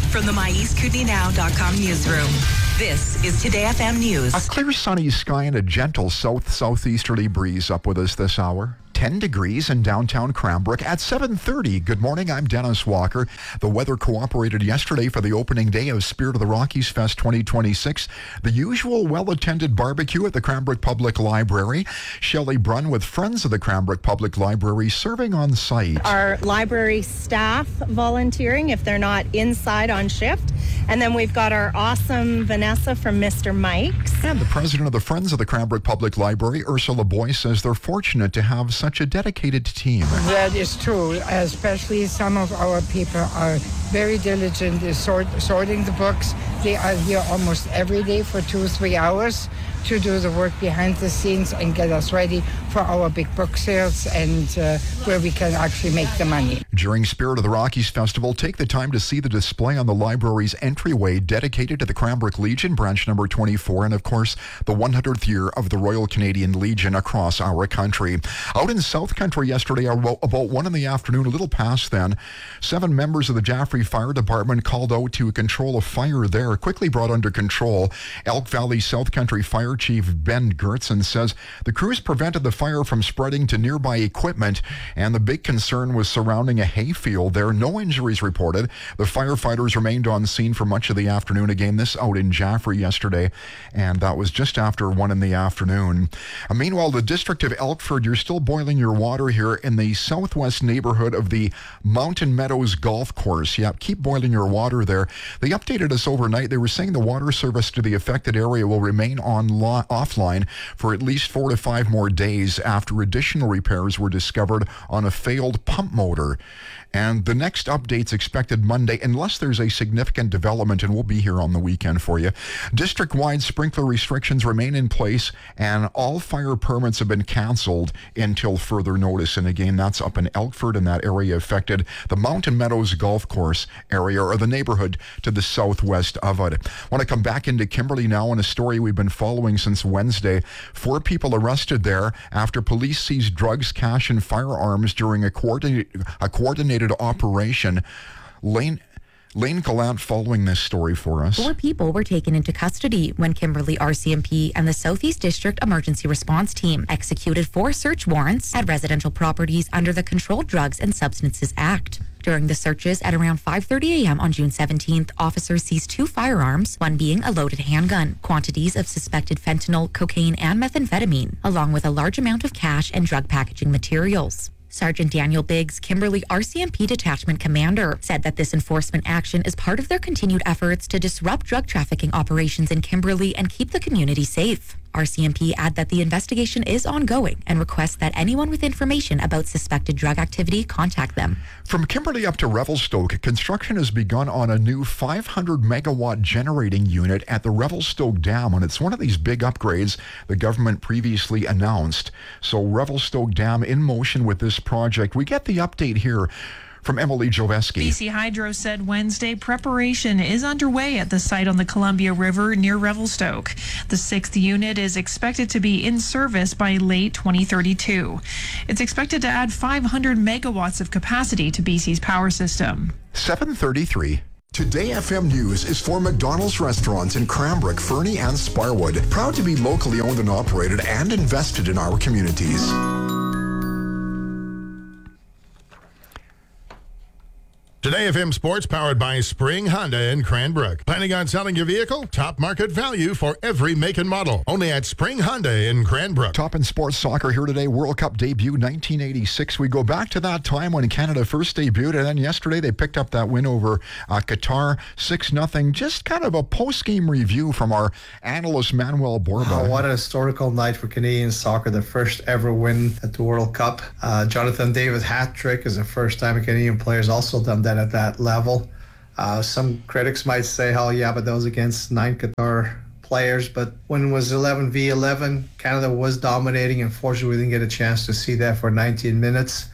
from the MyEastKootenayNow.com newsroom. This is Today FM News. A clear sunny sky and a gentle southeasterly breeze up with us this hour. 10 degrees in downtown Cranbrook at 7:30. Good morning, I'm Dennis Walker. The weather cooperated yesterday for the opening day of Spirit of the Rockies Fest 2026. The usual well-attended barbecue at the Cranbrook Public Library. Shelley Brunn with Friends of the Cranbrook Public Library serving on site. Our library staff volunteering if they're not inside on shift. And then we've got our awesome Vanessa from Mr. Mike's. And the president of the Friends of the Cranbrook Public Library, Ursula Boyce, says they're fortunate to have such a dedicated team. That is true, especially some of our people are very diligent in sorting the books. They are here almost every day for 2-3 hours to do the work behind the scenes and get us ready for our big book sales and where we can actually make the money. During Spirit of the Rockies Festival, take the time to see the display on the library's entryway dedicated to the Cranbrook Legion, branch number 24, and of course, the 100th year of the Royal Canadian Legion across our country. Out in South Country yesterday, about 1 in the afternoon, a little past then, 7 members of the Jaffrey Fire Department called out to control a fire there, quickly brought under control. Elk Valley South Country Fire Chief Ben Gertson says the crews prevented the fire from spreading to nearby equipment, and the big concern was surrounding a hayfield there. No injuries reported. The firefighters remained on scene for much of the afternoon. Again, this out in Jaffrey yesterday, and that was just after 1 in the afternoon. Meanwhile, the district of Elkford, you're still boiling your water here in the southwest neighborhood of the Mountain Meadows Golf Course. Yeah, keep boiling your water there. They updated us overnight. They were saying the water service to the affected area will remain offline for at least 4 to 5 more days after additional repairs were discovered on a failed pump motor. And the next update's expected Monday, unless there's a significant development, and we'll be here on the weekend for you. District-wide sprinkler restrictions remain in place, and all fire permits have been canceled until further notice. And again, that's up in Elkford, and that area affected the Mountain Meadows Golf Course area, or the neighborhood to the southwest of it. I want to come back into Kimberley now on a story we've been following since Wednesday. 4 people arrested there after police seized drugs, cash, and firearms during a coordinated operation. Lane Gallant following this story for us. 4 people were taken into custody when Kimberley RCMP and the Southeast District Emergency Response Team executed 4 search warrants at residential properties under the Controlled Drugs and Substances Act. During the searches at around 5:30 a.m. on June 17th, officers seized 2 firearms, one being a loaded handgun, quantities of suspected fentanyl, cocaine, and methamphetamine, along with a large amount of cash and drug packaging materials. Sergeant Daniel Biggs, Kimberley RCMP Detachment Commander, said that this enforcement action is part of their continued efforts to disrupt drug trafficking operations in Kimberley and keep the community safe. RCMP add that the investigation is ongoing and requests that anyone with information about suspected drug activity contact them. From Kimberley up to Revelstoke, construction has begun on a new 500-megawatt generating unit at the Revelstoke Dam, and it's one of these big upgrades the government previously announced. So Revelstoke Dam in motion with this project. We get the update here from Emily Joveski. BC Hydro said Wednesday preparation is underway at the site on the Columbia River near Revelstoke. The 6th unit is expected to be in service by late 2032. It's expected to add 500 megawatts of capacity to BC's power system. 7:33. Today FM News is for McDonald's restaurants in Cranbrook, Fernie, and Sparwood. Proud to be locally owned and operated and invested in our communities. Today FM Sports powered by Spring Honda in Cranbrook. Planning on selling your vehicle? Top market value for every make and model. Only at Spring Honda in Cranbrook. Top in sports soccer here today. World Cup debut 1986. We go back to that time when Canada first debuted, and then yesterday they picked up that win over Qatar 6-0. Just kind of a post-game review from our analyst Manuel Borba. Oh, what a historical night for Canadian soccer. The first ever win at the World Cup. Jonathan David hat-trick is the first time a Canadian player has also done that at that level. Some critics might say, oh yeah, but that was against 9 Qatar players. But when it was 11v11, Canada was dominating. Unfortunately, we didn't get a chance to see that for 19 minutes.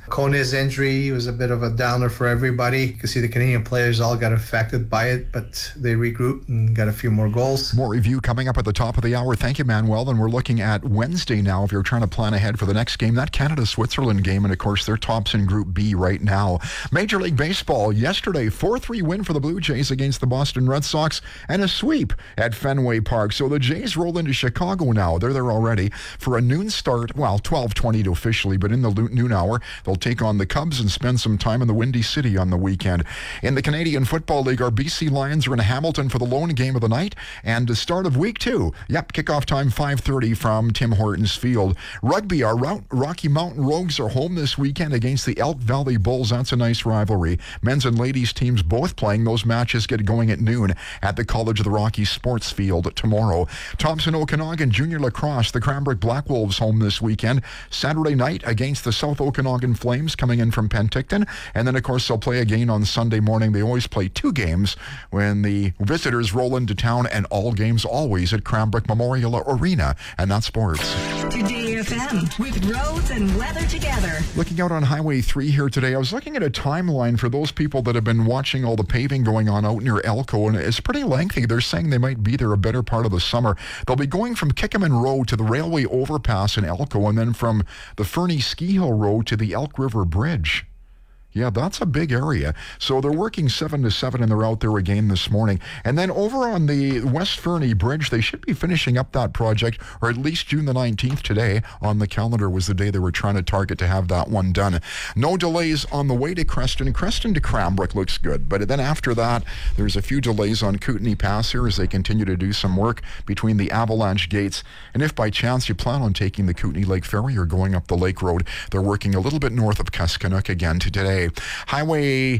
Kone's injury was a bit of a downer for everybody. You can see the Canadian players all got affected by it, but they regrouped and got a few more goals. More review coming up at the top of the hour. Thank you, Manuel. And we're looking at Wednesday now if you're trying to plan ahead for the next game, that Canada-Switzerland game. And, of course, they're tops in Group B right now. Major League Baseball yesterday, 4-3 win for the Blue Jays against the Boston Red Sox and a sweep at Fenway Park. So the Jays roll into Chicago now. They're there already for a noon start. Well, 12:20 officially, but in the noon hour, they'll take on the Cubs and spend some time in the Windy City on the weekend. In the Canadian Football League, our BC Lions are in Hamilton for the lone game of the night and the start of week 2. Yep, kickoff time 5:30 from Tim Hortons Field. Rugby, our Rocky Mountain Rogues are home this weekend against the Elk Valley Bulls. That's a nice rivalry. Men's and ladies teams both playing. Those matches get going at noon at the College of the Rockies Sports Field tomorrow. Thompson Okanagan Junior Lacrosse, the Cranbrook Black Wolves home this weekend. Saturday night against the South Okanagan Flames coming in from Penticton. And then, of course, they'll play again on Sunday morning. They always play 2 games when the visitors roll into town, and all games always at Cranbrook Memorial Arena. And that's sports. Today FM with roads and weather together. Looking out on Highway 3 here today, I was looking at a timeline for those people that have been watching all the paving going on out near Elko, and it's pretty lengthy. They're saying they might be there a better part of the summer. They'll be going from Kickaman Road to the railway overpass in Elko, and then from the Fernie Ski Hill Road to the Elk River Bridge. Yeah, that's a big area. So they're working 7 to 7, and they're out there again this morning. And then over on the West Fernie Bridge, they should be finishing up that project, or at least June the 19th today. On the calendar was the day they were trying to target to have that one done. No delays on the way to Creston. Creston to Cranbrook looks good. But then after that, there's a few delays on Kootenay Pass here as they continue to do some work between the Avalanche gates. And if by chance you plan on taking the Kootenay Lake Ferry or going up the Lake Road, they're working a little bit north of Kuskook again today. Highway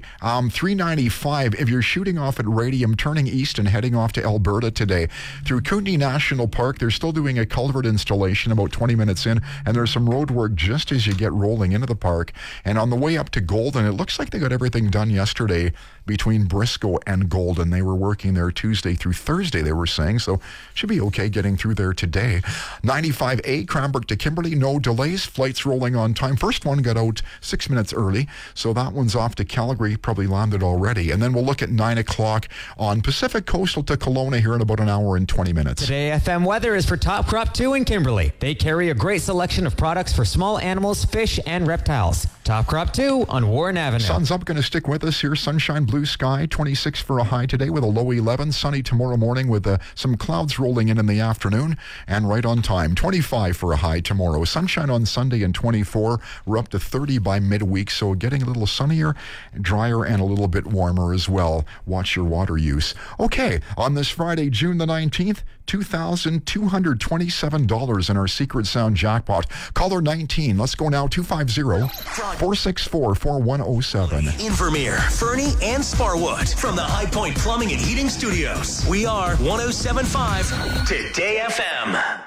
395, if you're shooting off at Radium, turning east and heading off to Alberta today. Through Kootenay National Park, they're still doing a culvert installation about 20 minutes in, and there's some road work just as you get rolling into the park. And on the way up to Golden, it looks like they got everything done yesterday between Briscoe and Golden. They were working there Tuesday through Thursday, they were saying, so should be okay getting through there today. 95A, Cranbrook to Kimberley, no delays. Flights rolling on time. First one got out 6 minutes early, so that one's off to Calgary, probably landed already. And then we'll look at 9 o'clock on Pacific Coastal to Kelowna here in about an hour and 20 minutes. Today FM weather is for Top Crop 2 in Kimberley. They carry a great selection of products for small animals, fish, and reptiles. Top Crop 2 on Warren Avenue. Sun's up, going to stick with us here. Sunshine, blue sky, 26 for a high today with a low 11. Sunny tomorrow morning with some clouds rolling in the afternoon, and right on time. 25 for a high tomorrow. Sunshine on Sunday and 24. We're up to 30 by midweek, so getting a little sunnier, drier, and a little bit warmer as well. Watch your water use. Okay, on this Friday, June the 19th, $2,227 in our Secret Sound jackpot. Caller 19. Let's go now. 250-464-4107. In Vermeer, Fernie, and Sparwood from the High Point Plumbing and Heating Studios. We are 107.5 Today FM.